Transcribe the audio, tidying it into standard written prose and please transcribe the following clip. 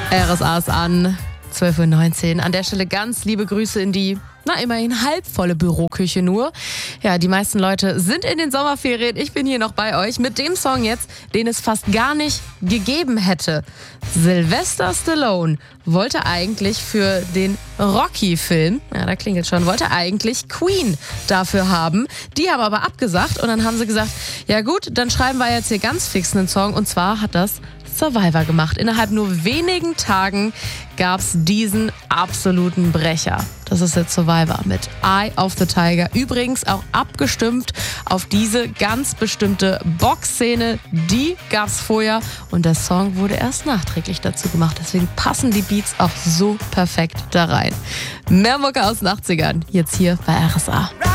RSA ist an, 12:19 Uhr. An der Stelle ganz liebe Grüße in die, immerhin halbvolle Büroküche nur. Ja, die meisten Leute sind in den Sommerferien. Ich bin hier noch bei euch mit dem Song jetzt, den es fast gar nicht gegeben hätte. Sylvester Stallone wollte eigentlich für den Rocky-Film, da klingelt schon, wollte eigentlich Queen dafür haben. Die haben aber abgesagt und dann haben sie gesagt, ja gut, dann schreiben wir jetzt hier ganz fix einen Song und zwar hat das Survivor gemacht. Innerhalb nur wenigen Tagen gab es diesen absoluten Brecher. Das ist jetzt Survivor mit Eye of the Tiger. Übrigens auch abgestimmt auf diese ganz bestimmte Boxszene. Die gab es vorher und der Song wurde erst nachträglich dazu gemacht. Deswegen passen die Beats auch so perfekt da rein. Mehr Mucke aus den 80ern, jetzt hier bei RSA.